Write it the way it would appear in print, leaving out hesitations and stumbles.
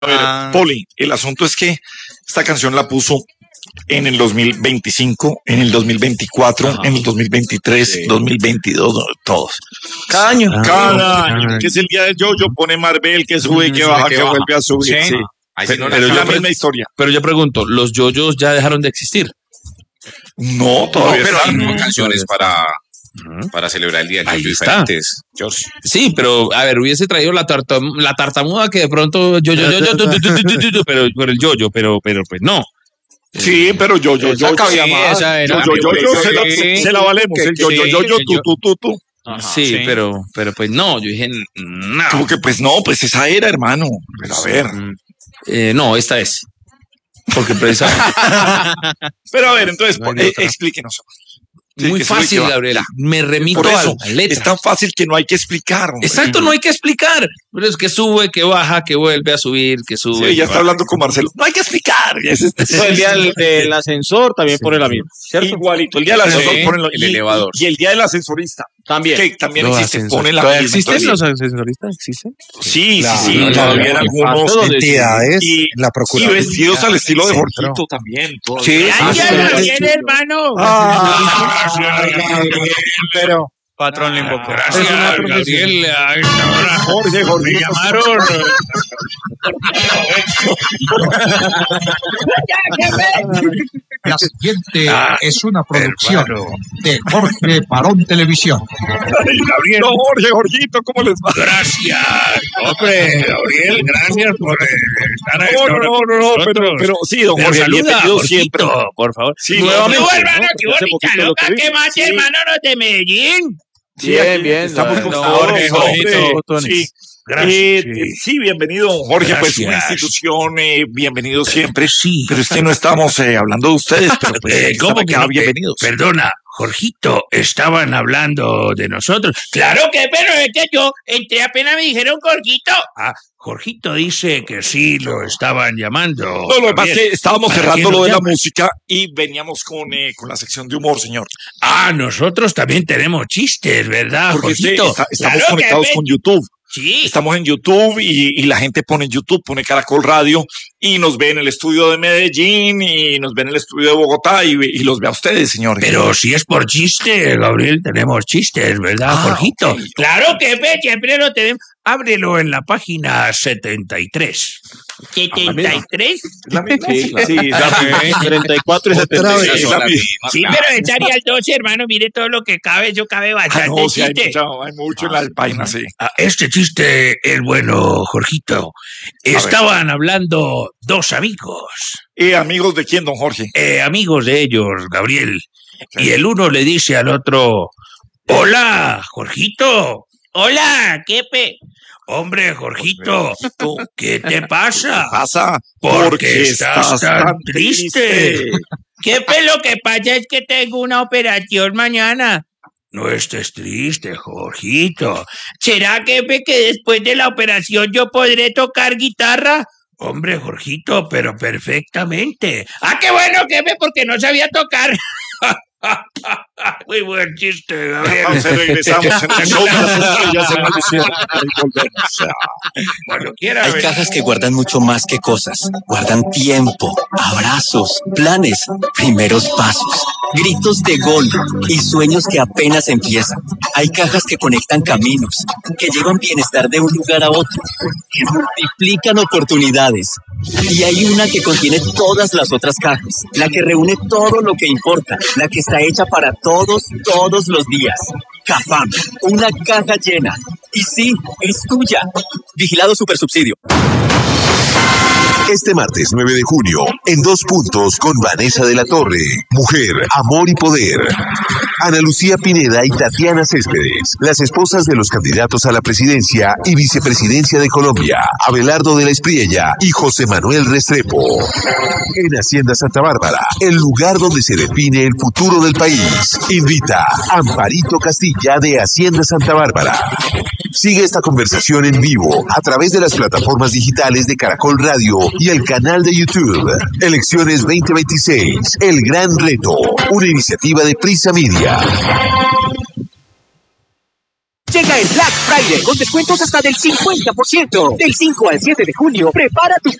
A ver, Poli, el asunto es que esta canción la puso en el 2025, en el 2024, en el 2023, 2022, todos. Cada año. Cada año, que es el día del yo-yo, pone Marvel, que sube, que baja, que vuelve a subir. Sí. Pero Es la misma historia. Pero yo pregunto, ¿los yoyos ya dejaron de existir? No, todavía pero hay están. canciones para celebrar el día del Ahí yoyo está. diferentes. George. Sí, pero a ver, hubiese traído la tartamuda que de pronto pero por el yoyo, pero pues no. Sí, pero yo, cabía más. Esa era. se la valemos. El yo, tú. Ajá, sí, pero pues no, yo dije, no. Como que pues no, pues esa era, hermano. Pero a ver. No, esta es. Porque precisamente. Pero a ver, entonces, No hay otra. explíquenos. Sí, Muy que sube y fácil, que baja. Gabriela. Me remito Por a eso, la letra. es tan fácil que no hay que explicar. Hombre. Exacto, no hay que explicar. Pero es que sube, que baja, que vuelve a subir, que sube. Sí, ya está hablando con Marcelo. No hay que explicar. El día del ascensor también pone la misma, ¿cierto? Igualito. El día del ascensor Sí, ponen el elevador. Y el día del ascensorista. También. Que también existe. Ponen la ¿Todavía misma. existen Entonces, los ascensoristas? ¿Existen? Sí, Claro, sí, claro, todavía en algunos. entidades, Y, la y Procuraduría. vestidos al estilo de Centro. Jorgito también. Sí, hermano. Pero Patrón le invocó. Gracias, Gabriel. A esta hora Jorge, me llamaron. La siguiente es una producción de Jorge Parón Televisión. Gabriel. Jorgito, ¿cómo les va? Gracias. Hombre, Gabriel, gracias por estar a esta hora con No, nosotros. pero sí, don Pero Jorge, saluda, bienvenido Jorgito, siempre. por favor. Sí, Nuevamente. hermano, qué bonita loca, ¿Qué más, Sí. hermano, los de Medellín? Sí, aquí Bien, estamos con no, todos, Jorge, hombre. Jorgito. Sí. Gracias. Sí, bienvenido, don Jorge, pues una Gracias. institución, bienvenido siempre. Sí. Pero es que no estamos hablando de ustedes, pero pues ¿Cómo que no? bienvenidos. Perdona, Jorgito, estaban hablando de nosotros. Claro que, pero es que yo entré apenas me dijeron Jorgito. Ah, Jorgito dice que sí lo estaban llamando. No, lo que pasa es que estábamos ¿Para cerrando qué lo nos de la llaman? música y veníamos con la sección de humor, señor. Ah, nosotros también tenemos chistes, ¿verdad, Porque es que Jorgito? estamos Claro que conectados ven. con YouTube. Sí. Estamos en YouTube y la gente pone en YouTube, pone Caracol Radio y nos ve en el estudio de Medellín y nos ve en el estudio de Bogotá y los ve a ustedes, señores. Pero si es por chiste, Gabriel, tenemos chistes, ¿verdad, Jorgito? ok. Claro que ve, siempre lo tenemos. Ábrelo en la página 73. ¿73? ¿La misma? Sí, Sí, la 34 y Otra 76. vez. es la misma. Sí, pero estaría el 12, hermano. Mire todo lo que cabe. Eso cabe bastante No, sí, hay, chiste. hay mucho en la página, sí. Este chiste es bueno, Jorgito. Estaban hablando dos amigos. ¿Amigos de quién, don Jorge? Amigos de ellos, Gabriel. Y el uno le dice al otro: Hola, Jorgito. Hola, Kepe. Hombre, Jorgito, ¿qué te pasa? Pasa Porque estás tan triste. Kepe, lo que pasa es que tengo una operación mañana. No estés triste, Jorgito. ¿Será, Kepe, que después de la operación yo podré tocar guitarra? Hombre, Jorgito, pero perfectamente. Ah, qué bueno, Kepe, porque no sabía tocar. Muy buen chiste, Gabriel. Entonces regresamos en el show de las estrellas en alusión. Ahí volvemos. Cuando quiera. Hay cajas que guardan mucho más que cosas. Guardan tiempo, abrazos, planes, primeros pasos, gritos de gol y sueños que apenas empiezan. Hay cajas que conectan caminos, que llevan bienestar de un lugar a otro, que multiplican oportunidades. Y hay una que contiene todas las otras cajas, la que reúne todo lo que importa, la que está hecha para todos los días. Cafam, una caja llena. Y sí, es tuya. Vigilado Supersubsidio. Este martes 9 de junio, en Dos Puntos con Vanessa de la Torre, Mujer, Amor y Poder. Ana Lucía Pineda y Tatiana Céspedes, las esposas de los candidatos a la presidencia y vicepresidencia de Colombia, Abelardo de la Espriella y José Manuel Restrepo. En Hacienda Santa Bárbara, el lugar donde se define el futuro del país. Invita Amparito Castilla de Hacienda Santa Bárbara. Sigue esta conversación en vivo a través de las plataformas digitales de Caracol Radio y el canal de YouTube. Elecciones 2026, El Gran Reto, una iniciativa de Prisa Media. Llega el Black Friday con descuentos hasta del 50%. Del 5 al 7 de junio, prepara tu